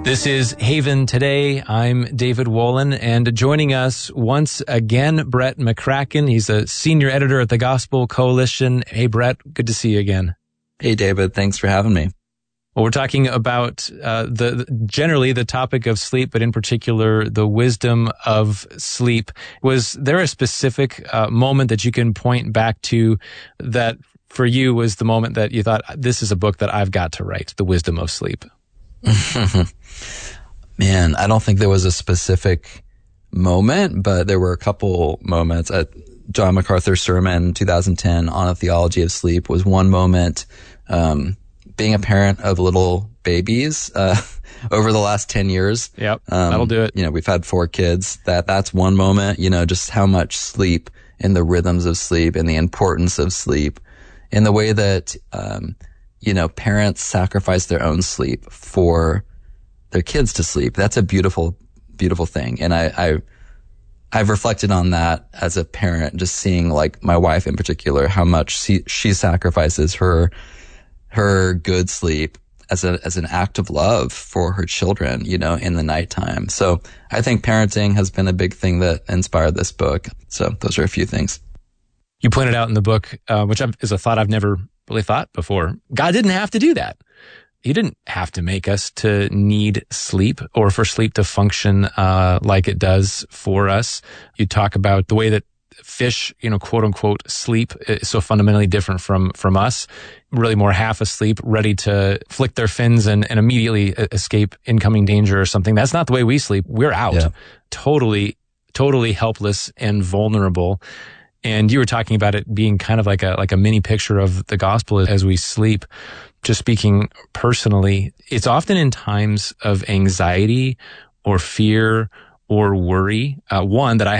This is Haven Today. I'm David Wolin, and joining us once again, Brett McCracken. He's a senior editor at the Gospel Coalition. Hey, Brett, good to see you again. Hey, David. Thanks for having me. Well, we're talking about generally the topic of sleep, but in particular, the wisdom of sleep. Was there a specific moment that you can point back to that for you was the moment that you thought, this is a book that I've got to write, The Wisdom of Sleep? Man, I don't think there was a specific moment, but there were a couple moments. At John MacArthur's sermon 2010 on a theology of sleep was one moment. Being a parent of little babies over the last 10 years. Yep, that'll do it. We've had 4 kids. That's one moment, just how much sleep and the rhythms of sleep and the importance of sleep and the way that parents sacrifice their own sleep for their kids to sleep. That's a beautiful, beautiful thing. And I've reflected on that as a parent, just seeing like my wife in particular, how much she sacrifices her good sleep as an act of love for her children, in the nighttime. So I think parenting has been a big thing that inspired this book. So those are a few things. You pointed out in the book, which is a thought I've never really thought before. God didn't have to do that. He didn't have to make us to need sleep or for sleep to function like it does for us. You talk about the way that fish, quote unquote, sleep is so fundamentally different from us. Really more half asleep, ready to flick their fins and immediately escape incoming danger or something. That's not the way we sleep. We're out. Totally helpless and vulnerable. And you were talking about it being kind of like a mini picture of the gospel as we sleep. Just speaking personally, it's often in times of anxiety or fear or worry, one that I